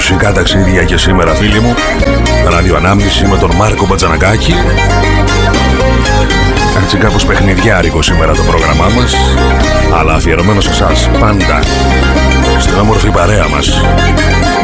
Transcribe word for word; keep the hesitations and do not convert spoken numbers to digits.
μουσικά ταξίδια και σήμερα, φίλοι μου. Ραδιοανάμνηση με τον Μάρκο Μπατζανακάκη. Έτσι κάπως παιχνιδιάρικο σήμερα το πρόγραμμά μας, αλλά αφιερωμένο σε εσάς πάντα, στην όμορφη παρέα μας.